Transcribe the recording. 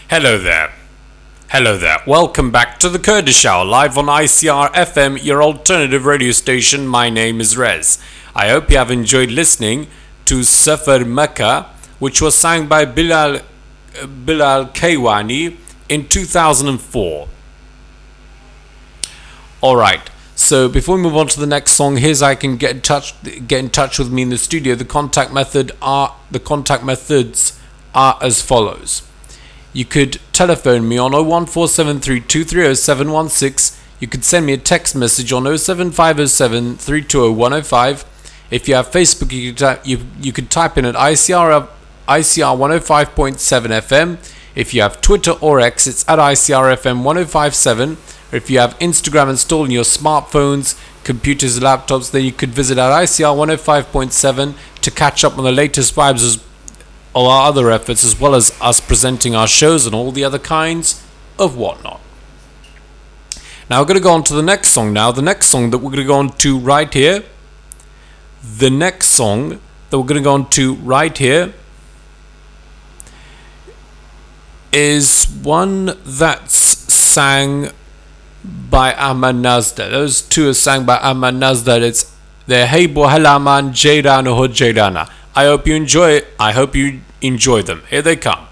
Hello there. Hello there. Welcome back to the Kurdish Hour, live on ICR FM, your alternative radio station. My name is Rez. I hope you have enjoyed listening to Safar Mecca, which was sang by Bilal Kaywani in 2004. Alright, so before we move on to the next song, here's how I can get in touch with me in the studio. The contact methods are as follows. You could telephone me on 01473230716. You could send me a text message on 07507 320105. If you have Facebook, you could type in at ICR 105.7 FM. If you have Twitter or X, it's at ICR FM 1057. Or if you have Instagram installed in your smartphones, computers, laptops, then you could visit at ICR 105.7 to catch up on the latest vibes of our other efforts, as well as us presenting our shows and all the other kinds of whatnot. Now we're going to go on to the next song now. The next song that we're going to go on to right here. The next song that we're going to go on to right here is one that's sang by Ahmad Nazda. Those two are sang by Ahmad Nazda. They're Hey Bo Halaman Jaydana Ho Jaydana. I hope you enjoy it. I hope you enjoy them. Here they come.